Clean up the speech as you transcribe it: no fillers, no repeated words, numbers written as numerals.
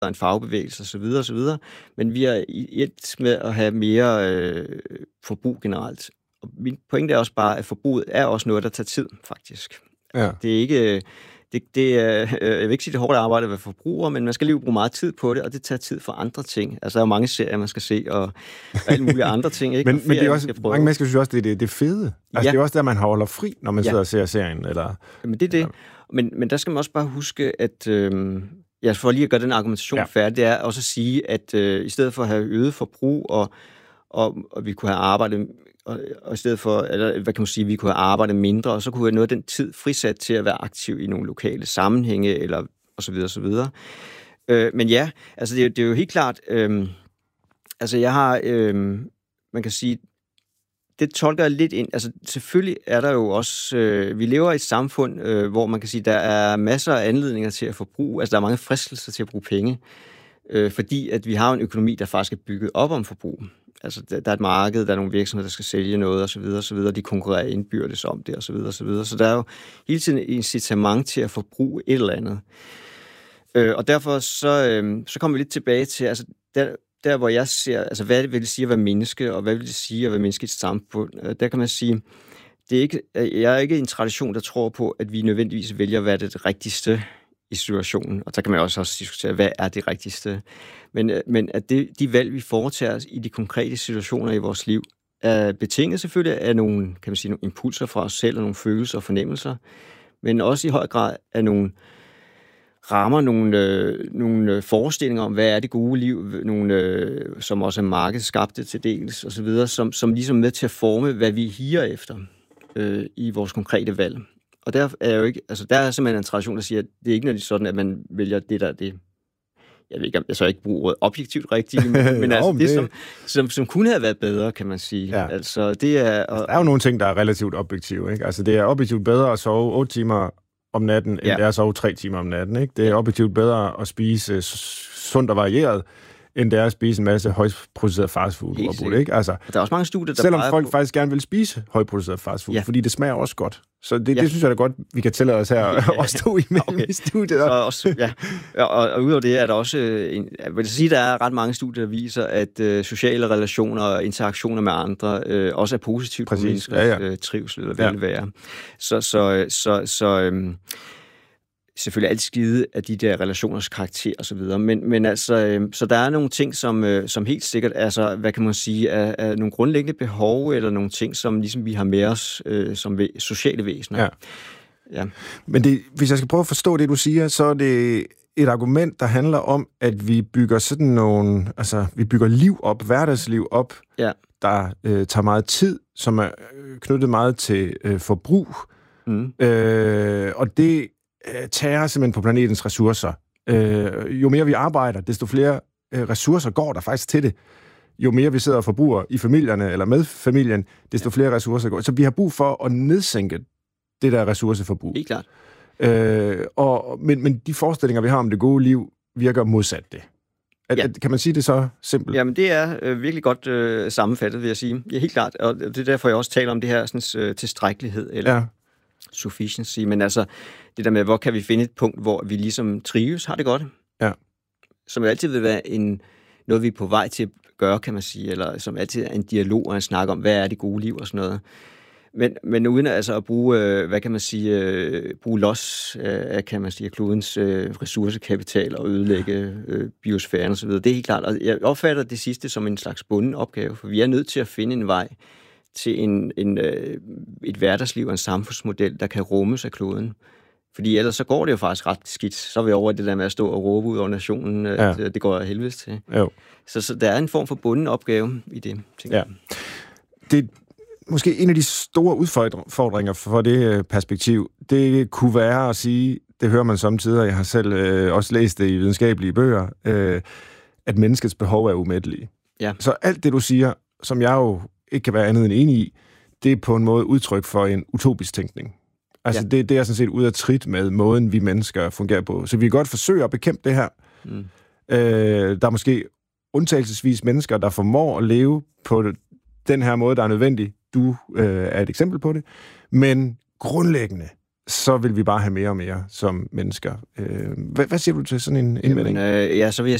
en fagbevægelse osv. osv. Men vi er et med at have mere forbrug generelt. Og min pointe er også bare, at forbruget er også noget, der tager tid, faktisk. Ja. Det er ikke... jeg vil ikke sige, det er hårdt arbejde at være forbruger, men man skal lige bruge meget tid på det, og det tager tid for andre ting. Altså, der er jo mange serier, man skal se, og alle mulige andre ting. Ikke? men det er også, mange mennesker synes også, det er fede. Altså, det er også der, man holder fri, når man sidder og ser serien. Eller... Men det er det. Men der skal man også bare huske, at... for lige at gøre den argumentation færdig, det er også at sige, at i stedet for at have øget forbrug, og vi kunne have arbejdet... Og i stedet for, eller hvad kan man sige, vi kunne have arbejdet mindre, og så kunne vi have noget af den tid frisat til at være aktiv i nogle lokale sammenhænge, eller og så videre, og så videre. Men ja, altså det er jo helt klart, altså jeg har, man kan sige, det tolker jeg lidt ind, altså selvfølgelig er der jo også, vi lever i et samfund, hvor man kan sige, der er masser af anledninger til at forbruge, altså der er mange fristelser til at bruge penge, fordi at vi har en økonomi, der faktisk er bygget op om forbrug. Altså, der er et marked, der er nogle virksomheder, der skal sælge noget, og de konkurrerer indbyrdes om det, og så videre, og så videre. Så der er jo hele tiden et incitament til at forbruge et eller andet. Og derfor så kommer vi lidt tilbage til, altså, der hvor jeg ser, altså, hvad vil det sige at være menneske, og hvad vil det sige at være menneske i et samfund? Der kan man sige, jeg er ikke en tradition, der tror på, at vi nødvendigvis vælger at være det rigtigste i situationen. Og så kan man også diskutere, hvad er det rigtigste? Men at de valg, vi foretager i de konkrete situationer i vores liv, er betinget selvfølgelig af nogle, kan man sige, nogle impulser fra os selv, og nogle følelser og fornemmelser, men også i høj grad af nogle rammer, nogle forestillinger om, hvad er det gode liv, nogle, som også er markedsskabte til dels, og så videre, som ligesom med til at forme, hvad vi higer efter i vores konkrete valg. Og der er jo ikke, altså der er simpelthen en tradition, der siger, at det er ikke noget sådan, at man vælger det der, det. Jeg ved ikke, om jeg så ikke bruger objektivt rigtigt, men altså det, som kunne have været bedre, kan man sige. Ja. Altså, det er... Altså, der er jo nogle ting, der er relativt objektive, ikke? Altså, det er objektivt bedre at sove 8 timer om natten, end det er at sove 3 timer om natten, ikke? Det er objektivt bedre at spise sundt og varieret, end det er at spise en masse højprocesseret fastfood. Ikke? Altså, der er også mange studier, der selvom folk faktisk gerne vil spise højprocesseret fastfood, fordi det smager også godt. Så det synes jeg da godt, vi kan tillade os her at stå imellem i studiet. Og udover det er der også, jeg vil sige, der er ret mange studier, der viser, at sociale relationer og interaktioner med andre også er positivt for menneskers trivsel eller velvære. Så selvfølgelig alt skide af de der relationers karakter og så videre, men altså, så der er nogle ting, som helt sikkert, altså, hvad kan man sige, er nogle grundlæggende behov, eller nogle ting, som ligesom vi har med os som sociale væsener. Ja. Men hvis jeg skal prøve at forstå det, du siger, så er det et argument, der handler om, at vi bygger sådan nogle, altså, vi bygger liv op, hverdagsliv op, der tager meget tid, som er knyttet meget til forbrug, og det tager simpelthen på planetens ressourcer. Jo mere vi arbejder, desto flere ressourcer går der faktisk til det. Jo mere vi sidder og forbruger i familierne eller med familien, desto flere ressourcer går. Så vi har brug for at nedsænke det der ressourceforbrug. Helt klart. Men de forestillinger, vi har om det gode liv, virker modsat det. Kan man sige det så simpelt? Jamen, det er virkelig godt sammenfattet, vil jeg sige. Ja, helt klart. Og det er derfor, jeg også taler om det her sådan, tilstrækkelighed, eller sufficiency. Men altså, det der med, hvor kan vi finde et punkt, hvor vi ligesom trives, har det godt. Ja. Som altid vil være noget, vi er på vej til at gøre, kan man sige, eller som altid er en dialog og en snak om, hvad er det gode liv og sådan noget. Men uden altså at bruge, hvad kan man sige, bruge los af, kan man sige, klodens ressourcekapital og ødelægge biosfæren og så videre. Det er helt klart. Og jeg opfatter det sidste som en slags bunden opgave, for vi er nødt til at finde en vej til et hverdagsliv og en samfundsmodel, der kan rummes af kloden. Fordi ellers så går det jo faktisk ret skidt. Så er vi over det der med at stå og råbe ud over nationen, at det går af helvede til. Jo. Så der er en form for bunden opgave i det. Ja. Det måske en af de store udfordringer for det perspektiv, det kunne være at sige, det hører man samtidig, jeg har selv også læst det i videnskabelige bøger, at menneskets behov er umættelige. Ja. Så alt det, du siger, som jeg jo ikke kan være andet end enig i, det er på en måde udtryk for en utopisk tænkning. Altså det er sådan set ud af trit med måden, vi mennesker fungerer på. Så vi kan godt forsøge at bekæmpe det her. Der er måske undtagelsesvis mennesker, der formår at leve på den her måde, der er nødvendig. Du er et eksempel på det. Men grundlæggende, så vil vi bare have mere og mere som mennesker. Hvad siger du til sådan en indvending? Ja, så vil jeg